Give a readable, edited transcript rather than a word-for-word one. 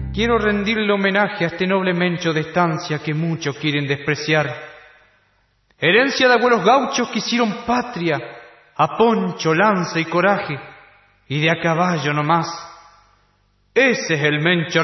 quiero rendirle homenaje a este noble Mencho de estancia que muchos quieren despreciar. Herencia de abuelos gauchos que hicieron patria, a poncho, lanza y coraje, y de a caballo no más. Ese es el Mencho